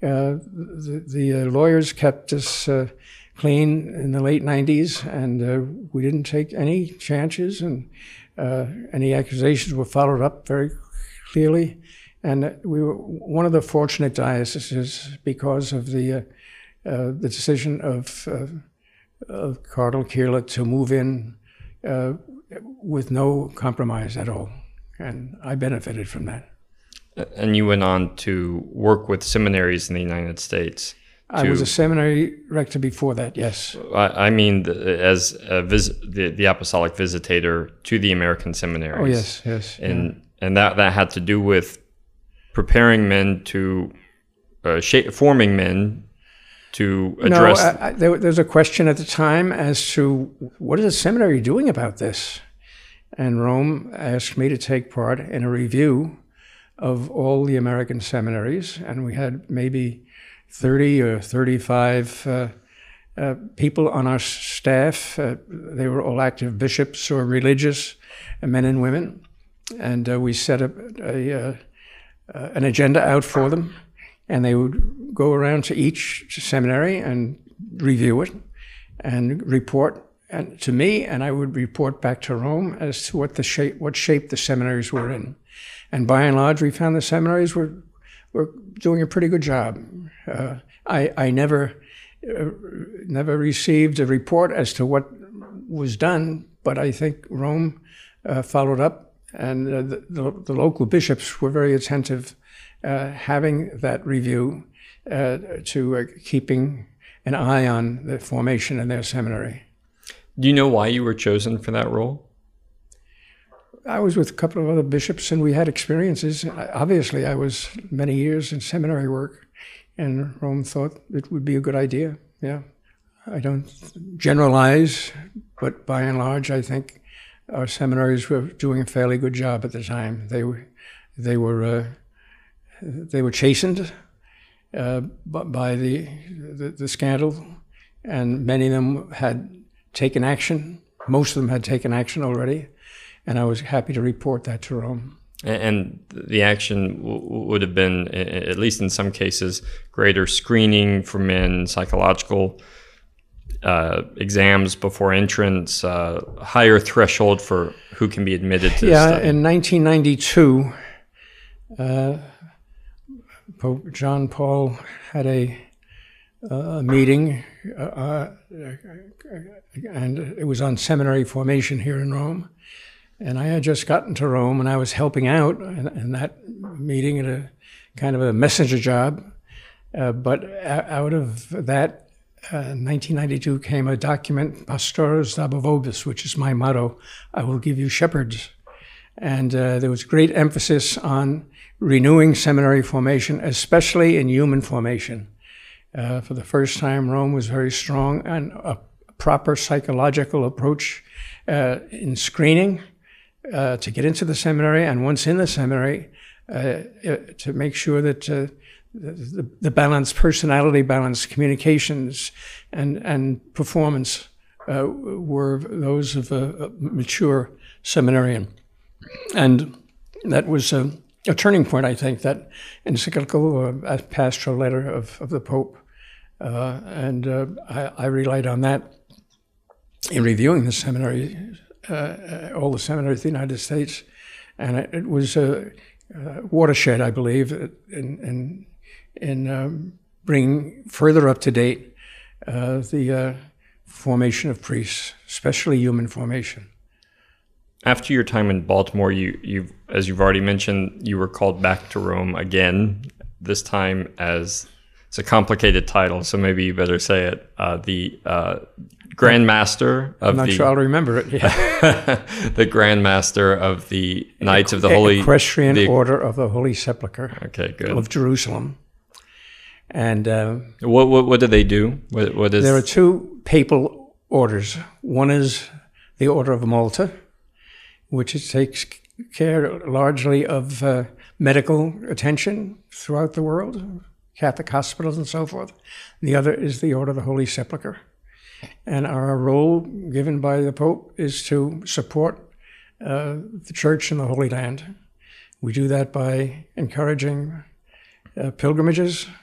the lawyers kept us clean in the late 90s, and we didn't take any chances, and any accusations were followed up very clearly. And we were one of the fortunate dioceses because of the decision of Cardinal Kirlla to move in with no compromise at all. And I benefited from that. And you went on to work with seminaries in the United States. I was a seminary rector before that, yes. I mean, as the apostolic visitator to the American seminaries. Oh, yes, yes. And that had to do with preparing men to, forming men to address... No, there was a question at the time as to what is the seminary doing about this? And Rome asked me to take part in a review of all the American seminaries, and we had maybe 30 or 35 people on our staff. They were all active bishops or religious, men and women, and we set up an agenda out for them, and they would go around to each seminary and review it and report to me, and I would report back to Rome as to what shape the seminaries were in. And by and large, we found the seminaries were doing a pretty good job. I never received a report as to what was done, but I think Rome followed up, and the local bishops were very attentive, having that review to keeping an eye on the formation in their seminary. Do you know why you were chosen for that role? I was with a couple of other bishops, and we had experiences. Obviously, I was many years in seminary work, and Rome thought it would be a good idea. Yeah, I don't generalize, but by and large, I think our seminaries were doing a fairly good job at the time. They were chastened by the scandal, and many of them had taken action. Most of them had taken action already. And I was happy to report that to Rome. And the action would have been, at least in some cases, greater screening for men, psychological exams before entrance, higher threshold for who can be admitted to the study. In 1992, Pope John Paul had a meeting, and it was on seminary formation here in Rome. And I had just gotten to Rome, and I was helping out in that meeting at a kind of a messenger job. But out of that, 1992 came a document, Pastores Dabo Vobis, which is my motto, I will give you shepherds. And there was great emphasis on renewing seminary formation, especially in human formation. For the first time, Rome was very strong on a proper psychological approach in screening, to get into the seminary, and once in the seminary, to make sure that the balance, personality balance, communications, and performance were those of a mature seminarian. And that was a turning point, I think, that encyclical, a pastoral letter of the Pope. And I relied on that in reviewing the seminary, all the seminaries in the United States, and it was a watershed, I believe, in bringing further up to date the formation of priests, especially human formation. After your time in Baltimore, you, as you've already mentioned, you were called back to Rome again. This time as it's a complicated title, so maybe you better say it. The Grand Master of I'm not sure I'll remember it. Yeah. The Grand Master of the Knights of the Holy... Equestrian Order of the Holy Sepulchre. Okay, good. Of Jerusalem. And what do they do? What is... There are two papal orders. One is the Order of Malta, which takes care largely of medical attention throughout the world, Catholic hospitals and so forth. The other is the Order of the Holy Sepulchre. And our role given by the Pope is to support the Church in the Holy Land. We do that by encouraging pilgrimages